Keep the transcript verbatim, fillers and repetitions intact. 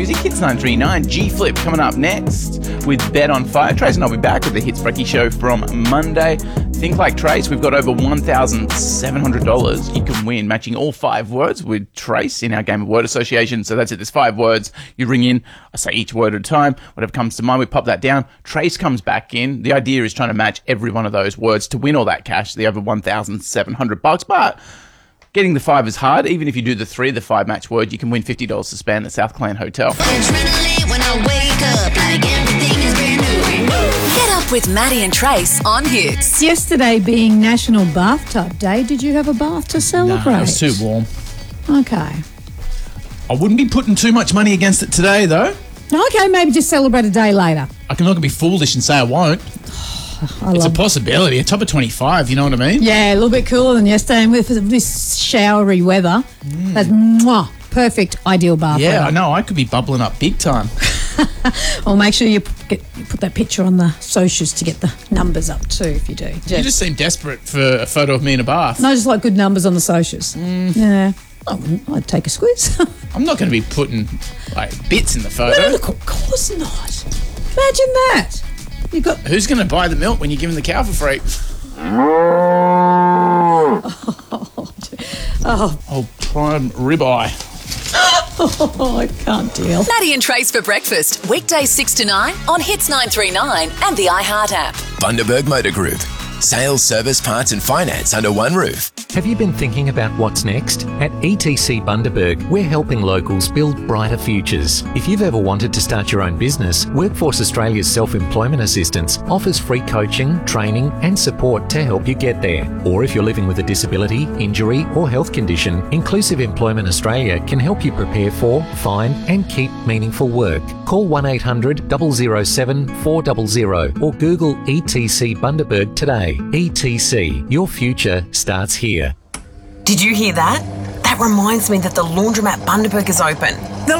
Music Hits nine three nine, G-Flip coming up next with Bet on Fire. Trace and I'll be back with the Hits Brekkie Show from Monday. Think like Trace, we've got over one thousand seven hundred dollars you can win, matching all five words with Trace in our game of word association. So that's it, there's five words. You ring in, I say each word at a time. Whatever comes to mind, we pop that down. Trace comes back in. The idea is trying to match every one of those words to win all that cash, the over one thousand seven hundred bucks. But getting the five is hard. Even if you do the three, the five match word, you can win fifty dollars to spend at South Clan Hotel. When I wake up, like everything is brand new. Get up with Maddie and Trace on Hits. Yesterday being National Bathtub Day, did you have a bath to celebrate? No, it was too warm. Okay. I wouldn't be putting too much money against it today, though. Okay, maybe just celebrate a day later. I'm not going to be foolish and say I won't. I It's a love possibility. A top of twenty-five, you know what I mean? Yeah, a little bit cooler than yesterday. And with this showery weather, mm. that's mwah, perfect, ideal bath Yeah, weather. I know. I could be bubbling up big time. Well, make sure you put, you put that picture on the socials to get the numbers up too, if you do. Yeah. You just seem desperate for a photo of me in a bath. No, just like good numbers on the socials. Mm. Yeah. I wouldn't. I'd take a squiz. I'm not going to be putting like bits in the photo. No, look, of course not. Imagine that. You got. Who's going to buy the milk when you give him the cow for free? Oh, oh. Oh, prime ribeye. Oh, I can't deal. Maddie and Trace for breakfast, weekdays six to nine on Hits nine three nine and the iHeart app. Bundaberg Motor Group. Sales, service, parts and finance under one roof. Have you been thinking about what's next? At E T C Bundaberg, we're helping locals build brighter futures. If you've ever wanted to start your own business, Workforce Australia's Self-Employment Assistance offers free coaching, training and support to help you get there. Or if you're living with a disability, injury or health condition, Inclusive Employment Australia can help you prepare for, find and keep meaningful work. Call one eight hundred, double oh seven, four hundred or Google E T C Bundaberg today. E T C, your future starts here. Did you hear that? That reminds me that the laundromat Bundaberg is open.